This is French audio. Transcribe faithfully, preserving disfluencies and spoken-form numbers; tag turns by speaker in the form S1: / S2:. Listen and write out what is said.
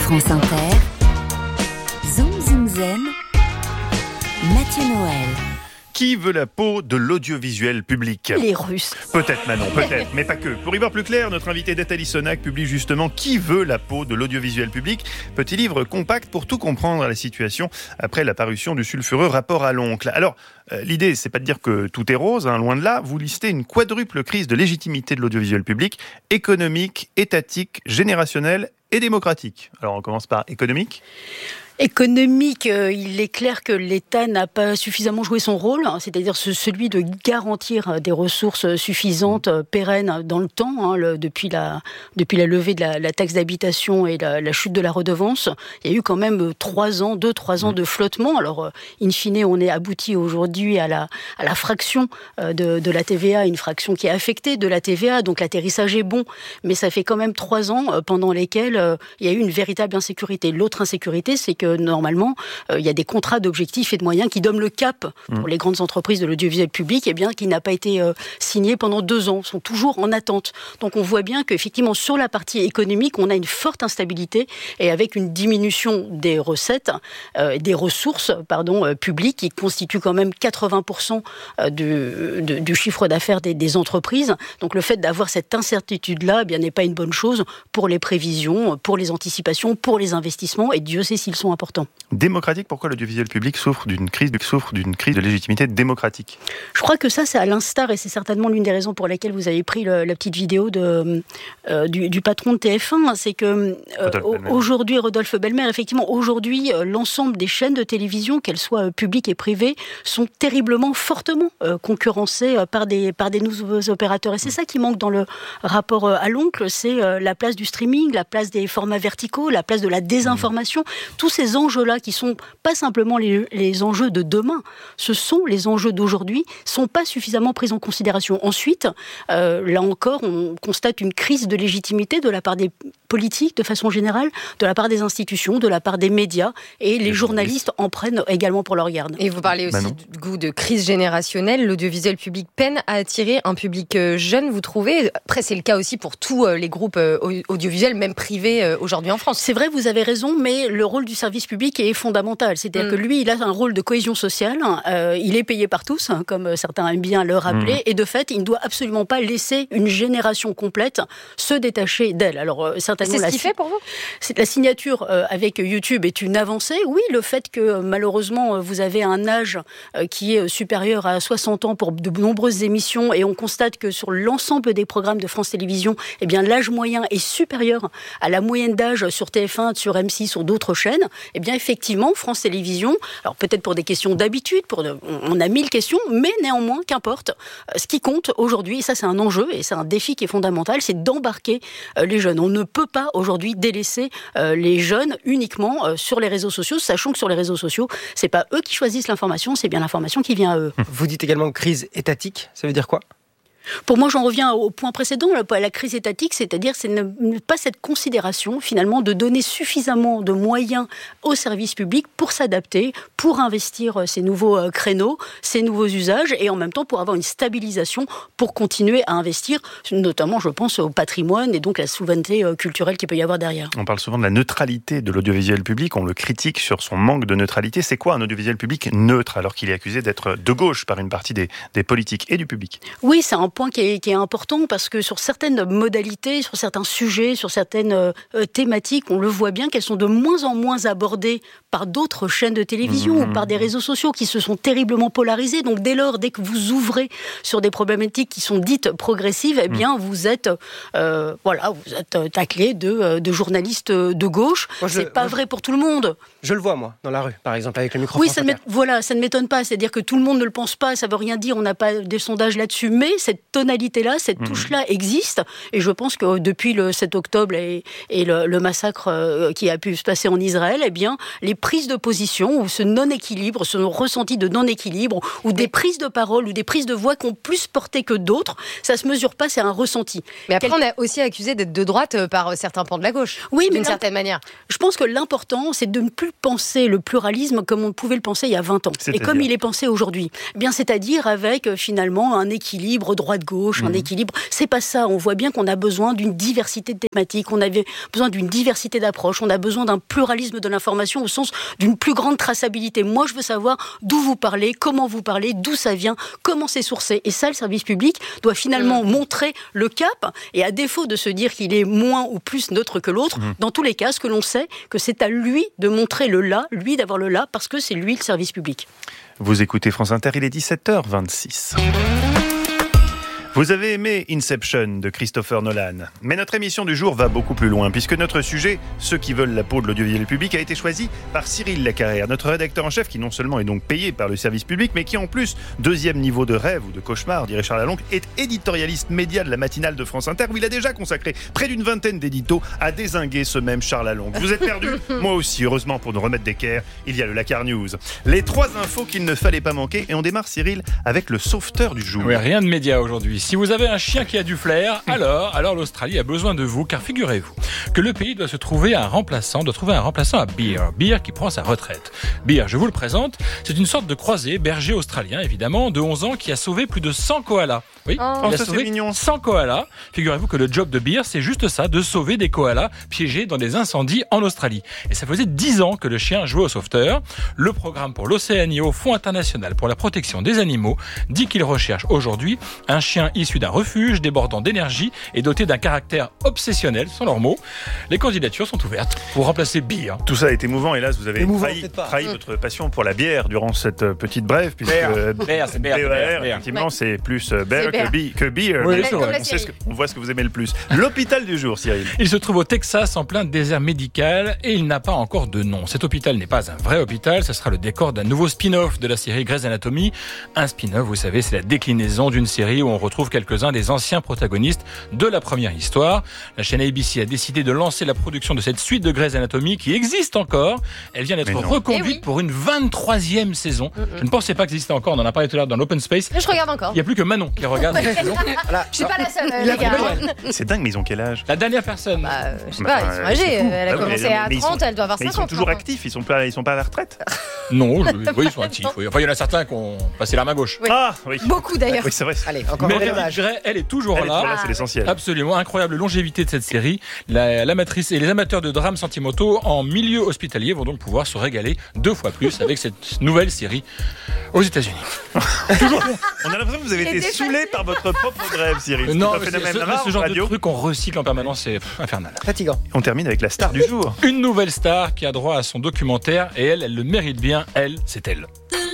S1: France Inter, Zoom Zoom Zen, Mathieu Noël.
S2: Qui veut la peau de l'audiovisuel public ?
S3: Les Russes.
S2: Peut-être Manon, peut-être, mais pas que. Pour y voir plus clair, notre invité Nathalie Sonac publie justement Qui veut la peau de l'audiovisuel public ? Petit livre compact pour tout comprendre à la situation après la parution du sulfureux rapport à l'oncle. Alors, euh, l'idée, c'est pas de dire que tout est rose, hein, loin de là. Vous listez une quadruple crise de légitimité de l'audiovisuel public, économique, étatique, générationnelle et démocratique. Alors, on commence par économique.
S3: Économique, euh, il est clair que l'État n'a pas suffisamment joué son rôle, hein, c'est-à-dire ce, celui de garantir des ressources suffisantes, euh, pérennes dans le temps, hein, le, depuis, la, depuis la levée de la, la taxe d'habitation et la, la chute de la redevance. Il y a eu quand même trois ans, deux, trois ans de flottement. Alors, euh, in fine, on est abouti aujourd'hui à la, à la fraction euh, de, de la T V A, une fraction qui est affectée de la T V A, donc l'atterrissage est bon, mais ça fait quand même trois ans euh, pendant lesquels euh, il y a eu une véritable insécurité. L'autre insécurité, c'est que normalement, euh, il y a des contrats d'objectifs et de moyens qui donnent le cap pour mmh. les grandes entreprises de l'audiovisuel public, et bien qui n'a pas été euh, signé pendant deux ans, sont toujours en attente. Donc on voit bien qu'effectivement sur la partie économique, on a une forte instabilité et avec une diminution des recettes, euh, des ressources, pardon, euh, publiques qui constituent quand même quatre-vingts pour cent du, de, du chiffre d'affaires des, des entreprises. Donc le fait d'avoir cette incertitude-là, eh bien n'est pas une bonne chose pour les prévisions, pour les anticipations, pour les investissements, et Dieu sait s'ils sont important.
S2: Démocratique, pourquoi l'audiovisuel public souffre d'une crise, souffre d'une crise de légitimité démocratique ?
S3: Je crois que ça, c'est à l'instar, et c'est certainement l'une des raisons pour lesquelles vous avez pris le, la petite vidéo de, euh, du, du patron de T F un, c'est que euh, aujourd'hui, Rodolphe Belmer, effectivement, aujourd'hui, euh, l'ensemble des chaînes de télévision, qu'elles soient euh, publiques et privées, sont terriblement, fortement euh, concurrencées euh, par, des, par des nouveaux opérateurs. Et c'est ça qui manque dans le rapport euh, à l'oncle, c'est euh, la place du streaming, la place des formats verticaux, la place de la désinformation, mmh. tous ces enjeux-là qui sont pas simplement les, les enjeux de demain, ce sont les enjeux d'aujourd'hui, sont pas suffisamment pris en considération. Ensuite, euh, là encore, on constate une crise de légitimité de la part des politiques de façon générale, de la part des institutions, de la part des médias, et les, les journalistes en prennent également pour leur garde.
S4: Et vous parlez aussi Manon. du goût de crise générationnelle. L'audiovisuel public peine à attirer un public jeune, vous trouvez ? Après, c'est le cas aussi pour tous les groupes audiovisuels, même privés aujourd'hui en France.
S3: C'est vrai, vous avez raison, mais le rôle du service public est fondamental. C'est-à-dire mmh. que lui, il a un rôle de cohésion sociale. Euh, il est payé par tous, hein, comme certains aiment bien le rappeler. Mmh. Et de fait, il ne doit absolument pas laisser une génération complète se détacher d'elle. Alors, euh, certainement,
S4: c'est ce
S3: la,
S4: qu'il fait pour vous ?
S3: C'est, la signature euh, avec YouTube est une avancée. Oui, le fait que, malheureusement, vous avez un âge euh, qui est supérieur à soixante ans pour de nombreuses émissions, et on constate que sur l'ensemble des programmes de France Télévisions, eh bien, l'âge moyen est supérieur à la moyenne d'âge sur T F un, sur M six, sur d'autres chaînes. Eh bien, effectivement, France Télévisions, alors peut-être pour des questions d'habitude, pour de, on a mille questions, mais néanmoins, qu'importe, ce qui compte aujourd'hui, et ça c'est un enjeu, et c'est un défi qui est fondamental, c'est d'embarquer euh, les jeunes. On ne peut pas aujourd'hui délaisser euh, les jeunes uniquement euh, sur les réseaux sociaux, sachant que sur les réseaux sociaux, c'est pas eux qui choisissent l'information, c'est bien l'information qui vient à eux.
S5: Vous dites également crise étatique, ça veut dire quoi ?
S3: Pour moi, j'en reviens au point précédent, la crise étatique, c'est-à-dire c'est ne pas cette considération, finalement, de donner suffisamment de moyens aux services publics pour s'adapter, pour investir ces nouveaux créneaux, ces nouveaux usages, et en même temps pour avoir une stabilisation, pour continuer à investir, notamment, je pense, au patrimoine et donc la souveraineté culturelle qu'il peut y avoir derrière.
S2: On parle souvent de la neutralité de l'audiovisuel public, on le critique sur son manque de neutralité. C'est quoi un audiovisuel public neutre, alors qu'il est accusé d'être de gauche par une partie des, des politiques et du public ?
S3: Oui, c'est un point qui est, qui est important, parce que sur certaines modalités, sur certains sujets, sur certaines euh, thématiques, on le voit bien qu'elles sont de moins en moins abordées par d'autres chaînes de télévision mmh. ou par des réseaux sociaux qui se sont terriblement polarisés. Donc dès lors, dès que vous ouvrez sur des problématiques qui sont dites progressives, eh bien mmh. vous êtes euh, voilà, vous êtes taclé de, de journalistes de gauche. Moi, je, C'est pas moi, vrai pour tout le monde.
S5: Je le vois, moi, dans la rue, par exemple, avec le micro.
S3: Oui, ça ne voilà, ça ne m'étonne pas. C'est-à-dire que tout le monde ne le pense pas, ça ne veut rien dire, on n'a pas de sondage là-dessus, mais cette tonalité-là, cette mmh. touche-là existe, et je pense que depuis le sept octobre et, et le, le massacre euh, qui a pu se passer en Israël, eh bien, les prises de position, ou ce non-équilibre, ce ressenti de non-équilibre, ou des prises de parole, ou des prises de voix qui ont plus porté que d'autres, ça ne se mesure pas, c'est un ressenti.
S4: Mais après, Quel... on a aussi accusé d'être de droite par certains pans de la gauche, oui, d'une certaine manière.
S3: Je pense que l'important, c'est de ne plus penser le pluralisme comme on pouvait le penser il y a vingt ans, c'est-à-dire... et comme il est pensé aujourd'hui. Eh bien, c'est-à-dire avec, finalement, un équilibre droit droite-gauche, mmh. un équilibre. C'est pas ça. On voit bien qu'on a besoin d'une diversité de thématiques, on avait besoin d'une diversité d'approches, on a besoin d'un pluralisme de l'information au sens d'une plus grande traçabilité. Moi, je veux savoir d'où vous parlez, comment vous parlez, d'où ça vient, comment c'est sourcé. Et ça, le service public doit finalement mmh. montrer le cap. Et à défaut de se dire qu'il est moins ou plus neutre que l'autre, mmh. dans tous les cas, ce que l'on sait, que c'est à lui de montrer le là, lui d'avoir le là, parce que c'est lui le service public.
S2: Vous écoutez France Inter, il est dix-sept heures vingt-six. Vous avez aimé Inception de Christopher Nolan, mais notre émission du jour va beaucoup plus loin, puisque notre sujet, ceux qui veulent la peau de l'audiovisuel public, a été choisi par Cyril Lacarrière, notre rédacteur en chef, qui non seulement est donc payé par le service public, mais qui en plus, deuxième niveau de rêve ou de cauchemar, dirait Charles Alonc, est éditorialiste média de la matinale de France Inter, où il a déjà consacré près d'une vingtaine d'éditos à dézinguer ce même Charles Alonc. Vous êtes perdu ? Moi aussi, heureusement pour nous remettre d'équerre, il y a le Lacar News. Les trois infos qu'il ne fallait pas manquer, et on démarre, Cyril, avec le sauveteur du jour.
S6: Oui, rien de média aujourd'hui. Si vous avez un chien qui a du flair, alors, alors l'Australie a besoin de vous, car figurez-vous que le pays doit se trouver un remplaçant, doit trouver un remplaçant à Beer. Beer qui prend sa retraite. Beer, je vous le présente, c'est une sorte de croisé, berger australien évidemment, de onze ans, qui a sauvé plus de cent koalas. Oui,
S2: oh,
S6: il a
S2: ça
S6: sauvé
S2: c'est mignon.
S6: cent koalas. Figurez-vous que le job de Beer, c'est juste ça, de sauver des koalas piégés dans des incendies en Australie. Et ça faisait dix ans que le chien jouait au sauveteur. Le programme pour l'Océanie au Fonds international pour la protection des animaux dit qu'il recherche aujourd'hui un chien issu d'un refuge, débordant d'énergie et doté d'un caractère obsessionnel, sont leurs mots. Les candidatures sont ouvertes pour remplacer Beer.
S2: Tout ça est émouvant, hélas, vous avez
S5: émouvant,
S2: trahi, trahi mmh. votre passion pour la bière durant cette petite brève, puisque
S6: Beer, c'est Beer,
S2: effectivement,
S6: ouais.
S2: c'est plus beer que, bi- que beer.
S6: Oui,
S2: mais on, sait ce que, on voit ce que vous aimez le plus. L'hôpital du jour, Cyril.
S6: Il se trouve au Texas, en plein désert médical, et il n'a pas encore de nom. Cet hôpital n'est pas un vrai hôpital, ce sera le décor d'un nouveau spin-off de la série Grey's Anatomy. Un spin-off, vous savez, c'est la déclinaison d'une série où on retrouve quelques-uns des anciens protagonistes de la première histoire. La chaîne A B C a décidé de lancer la production de cette suite de Grey's Anatomy qui existe encore. Elle vient d'être reconduite eh oui. pour une vingt-troisième saison. Mm-hmm. Je ne pensais pas que ça existait encore, on en a parlé tout à l'heure dans l'Open Space.
S4: Je regarde encore.
S6: Il n'y a plus que Manon qui regarde cette saison.
S4: Voilà. Je suis pas la seule, les gars.
S2: C'est dingue, mais ils ont quel âge ?
S6: La dernière personne.
S4: Bah, je sais pas, ils sont âgés. Elle a
S2: bah,
S4: commencé
S2: mais,
S4: à
S2: mais
S4: trente,
S2: sont,
S4: elle doit avoir
S2: mais
S4: cinquante.
S2: Ils sont toujours actifs, ils sont pas, ils sont pas à la retraite.
S6: Non, je, oui, ils sont actifs. Oui. Enfin, il y en a certains qui ont passé la main gauche.
S4: Oui.
S2: Ah, oui.
S4: Beaucoup d'ailleurs.
S2: Oui, c'est vrai.
S5: Allez, encore
S6: mais
S5: un
S6: elle,
S5: dommage.
S6: elle est toujours
S2: elle
S6: là.
S2: Est là, c'est l'essentiel.
S6: Absolument, incroyable longévité de cette série. La, l'amatrice et les amateurs de drames sentimentaux en milieu hospitalier vont donc pouvoir se régaler deux fois plus avec cette nouvelle série aux États-Unis.
S2: Toujours. On a l'impression que vous avez été saoulé par votre propre grève, Cyril.
S6: Non,
S2: c'est
S6: c'est, ce, ce genre radio. de truc qu'on recycle en permanence, c'est pff, infernal.
S5: Fatigant.
S2: On termine avec la star du jour.
S6: Une nouvelle star qui a droit à son documentaire et elle, elle le mérite bien. Elle, c'est elle.